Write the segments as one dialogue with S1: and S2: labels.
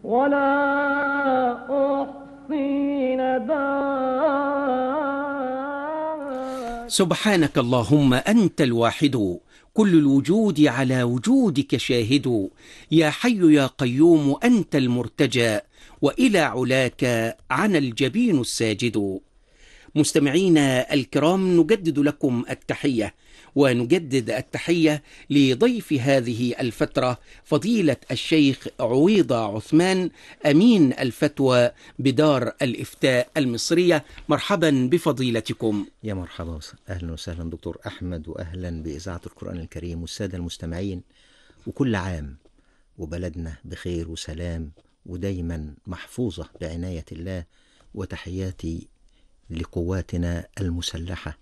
S1: ولا أحصي نداء.
S2: سبحانك اللهم أنت الواحد، كل الوجود على وجودك شاهد. يا حي يا قيوم أنت المرتجى، وإلى علاك عن الجبين الساجد. مستمعينا الكرام، نجدد لكم التحية، ونجدد التحية لضيف هذه الفترة فضيلة الشيخ عويضة عثمان، أمين الفتوى بدار الإفتاء المصرية. مرحبا بفضيلتكم.
S3: يا مرحبا، أهلا وسهلا دكتور أحمد، وأهلا بإذاعة القرآن الكريم والسادة المستمعين. وكل عام وبلدنا بخير وسلام ودايما محفوظة بعناية الله. وتحياتي لقواتنا المسلحة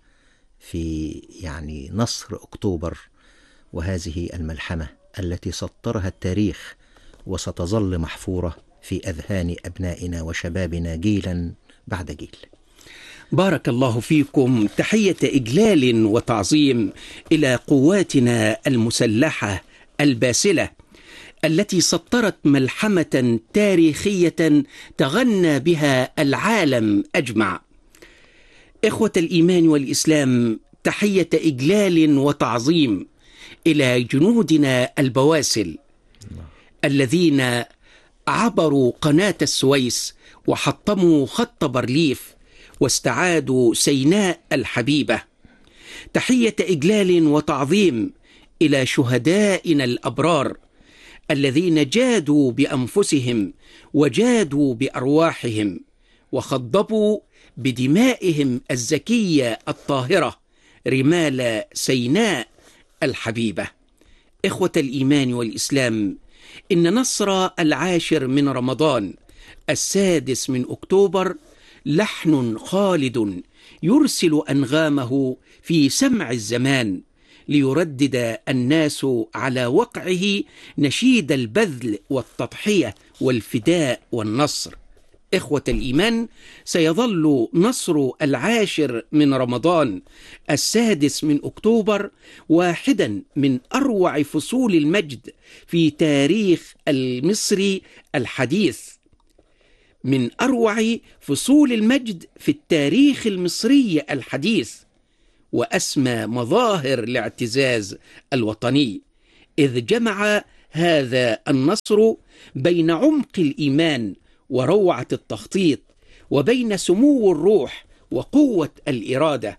S3: في نصر أكتوبر، وهذه الملحمة التي سطرها التاريخ وستظل محفورة في أذهان أبنائنا وشبابنا جيلا بعد جيل.
S2: بارك الله فيكم. تحية إجلال وتعظيم إلى قواتنا المسلحة الباسلة التي سطرت ملحمة تاريخية تغنى بها العالم أجمع. إخوة الإيمان والإسلام، تحية إجلال وتعظيم إلى جنودنا البواسل الذين عبروا قناة السويس وحطموا خط بارليف واستعادوا سيناء الحبيبة. تحية إجلال وتعظيم إلى شهدائنا الأبرار الذين جادوا بأنفسهم وجادوا بأرواحهم وخضبوا بدمائهم الزكية الطاهرة رمال سيناء الحبيبة. إخوة الإيمان والإسلام، إن نصر 10 من رمضان 6 من أكتوبر لحن خالد يرسل أنغامه في سمع الزمان ليردد الناس على وقعه نشيد البذل والتضحية والفداء والنصر. إخوة الإيمان، سيظل نصر 10 من رمضان 6 من أكتوبر واحدا من أروع فصول المجد في تاريخ المصري الحديث، من أروع فصول المجد في التاريخ المصري الحديث، وأسمى مظاهر الاعتزاز الوطني، إذ جمع هذا النصر بين عمق الإيمان وروعة التخطيط، وبين سمو الروح وقوة الإرادة،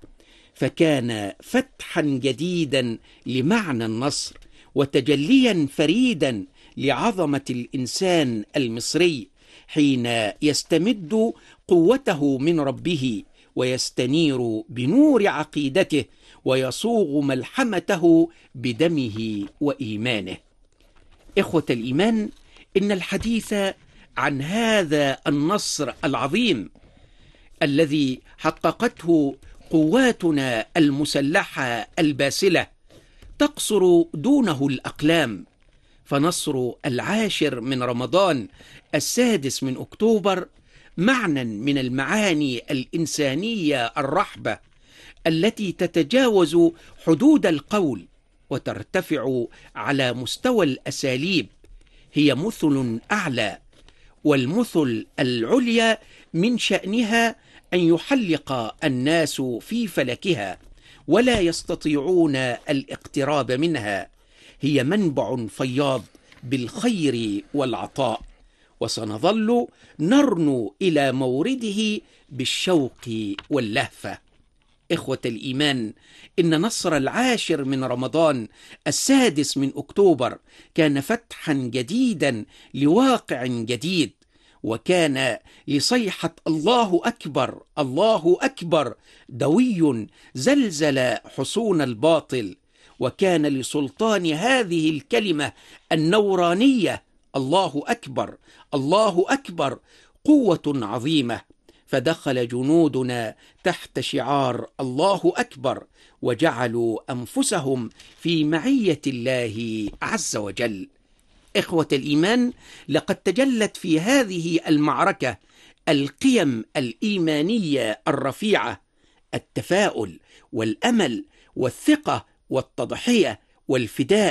S2: فكان فتحا جديدا لمعنى النصر، وتجليا فريدا لعظمة الإنسان المصري حين يستمد قوته من ربه ويستنير بنور عقيدته ويصوغ ملحمته بدمه وإيمانه. إخوة الإيمان، إن الحديث عن هذا النصر العظيم الذي حققته قواتنا المسلحة الباسلة تقصر دونه الأقلام، فنصر 10 من رمضان 6 من أكتوبر معنى من المعاني الإنسانية الرحبة التي تتجاوز حدود القول وترتفع على مستوى الأساليب، هي مثل أعلى، والمثل العليا من شأنها أن يحلق الناس في فلكها ولا يستطيعون الاقتراب منها. هي منبع فياض بالخير والعطاء، وسنظل نرنو إلى مورده بالشوق واللهفة. إخوة الإيمان، إن نصر 10 من رمضان 6 من أكتوبر كان فتحا جديدا لواقع جديد، وكان لصيحة الله أكبر الله أكبر دوي زلزل حصون الباطل، وكان لسلطان هذه الكلمة النورانية الله أكبر الله أكبر قوة عظيمة، فدخل جنودنا تحت شعار الله أكبر وجعلوا أنفسهم في معية الله عز وجل. إخوة الإيمان، لقد تجلت في هذه المعركة القيم الإيمانية الرفيعة: التفاؤل والأمل والثقة والتضحية والفداء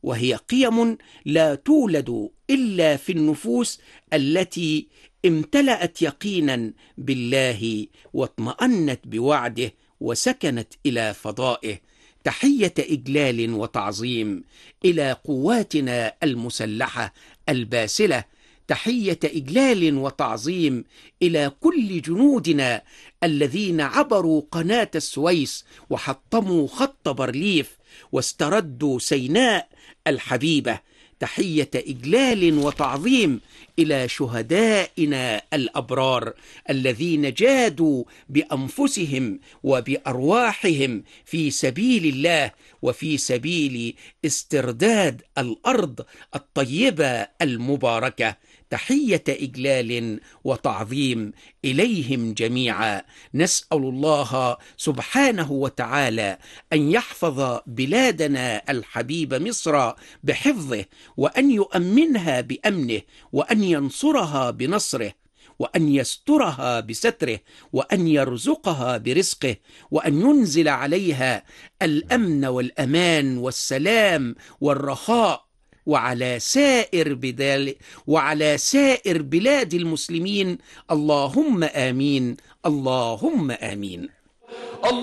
S2: وهي قيم لا تولد إلا في النفوس التي امتلأت يقينا بالله واطمأنت بوعده وسكنت إلى فضائه. تحية إجلال وتعظيم إلى قواتنا المسلحة الباسلة، تحية إجلال وتعظيم إلى كل جنودنا الذين عبروا قناة السويس وحطموا خط بارليف واستردوا سيناء الحبيبة. تحية إجلال وتعظيم إلى شهدائنا الأبرار الذين جادوا بأنفسهم وبأرواحهم في سبيل الله وفي سبيل استرداد الأرض الطيبة المباركة. تحية إجلال وتعظيم إليهم جميعا. نسأل الله سبحانه وتعالى أن يحفظ بلادنا الحبيبة مصر بحفظه، وأن يؤمنها بأمنه، وأن ينصرها بنصره، وأن يسترها بستره، وأن يرزقها برزقه، وأن ينزل عليها الأمن والأمان والسلام والرخاء، وعلى سائر بلاد المسلمين. اللهم آمين، اللهم آمين.